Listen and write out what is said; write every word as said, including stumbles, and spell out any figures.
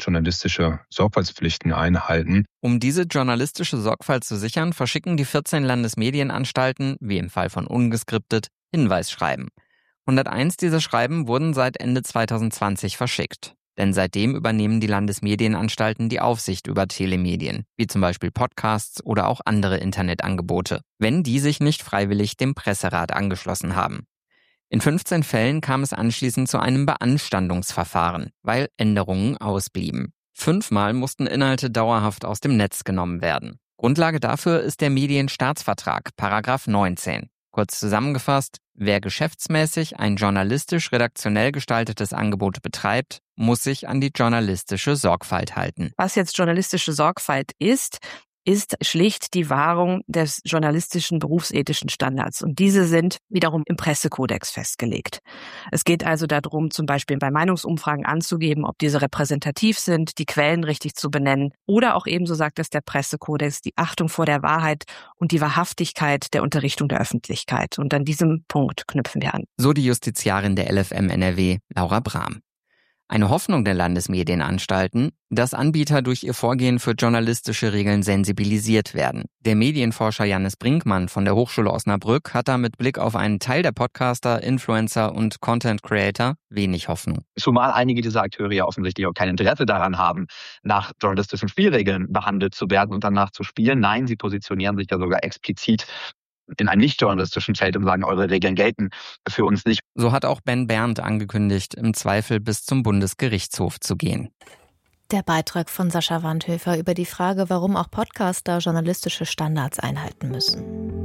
journalistische Sorgfaltspflichten einhalten. Um diese journalistische Sorgfalt zu sichern, verschicken die vierzehn Landesmedienanstalten, wie im Fall von Ungeskriptet, Hinweisschreiben. hunderteins dieser Schreiben wurden seit Ende zweitausendzwanzig verschickt. Denn seitdem übernehmen die Landesmedienanstalten die Aufsicht über Telemedien, wie zum Beispiel Podcasts oder auch andere Internetangebote, wenn die sich nicht freiwillig dem Presserat angeschlossen haben. In fünfzehn Fällen kam es anschließend zu einem Beanstandungsverfahren, weil Änderungen ausblieben. Fünfmal mussten Inhalte dauerhaft aus dem Netz genommen werden. Grundlage dafür ist der Medienstaatsvertrag, Paragraph neunzehn. Kurz zusammengefasst, wer geschäftsmäßig ein journalistisch-redaktionell gestaltetes Angebot betreibt, muss sich an die journalistische Sorgfalt halten. Was jetzt journalistische Sorgfalt ist, ist schlicht die Wahrung des journalistischen berufsethischen Standards. Und diese sind wiederum im Pressekodex festgelegt. Es geht also darum, zum Beispiel bei Meinungsumfragen anzugeben, ob diese repräsentativ sind, die Quellen richtig zu benennen oder auch ebenso sagt es der Pressekodex, die Achtung vor der Wahrheit und die Wahrhaftigkeit der Unterrichtung der Öffentlichkeit. Und an diesem Punkt knüpfen wir an. So die Justiziarin der L F M N R W, Laura Brahm. Eine Hoffnung der Landesmedienanstalten, dass Anbieter durch ihr Vorgehen für journalistische Regeln sensibilisiert werden. Der Medienforscher Jannis Brinkmann von der Hochschule Osnabrück hat da mit Blick auf einen Teil der Podcaster, Influencer und Content Creator wenig Hoffnung. Zumal einige dieser Akteure ja offensichtlich auch kein Interesse daran haben, nach journalistischen Spielregeln behandelt zu werden und danach zu spielen. Nein, sie positionieren sich ja sogar explizit in einem nicht-journalistischen Feld und sagen, eure Regeln gelten für uns nicht. So hat auch Ben Berndt angekündigt, im Zweifel bis zum Bundesgerichtshof zu gehen. Der Beitrag von Sascha Wandhöfer über die Frage, warum auch Podcaster journalistische Standards einhalten müssen.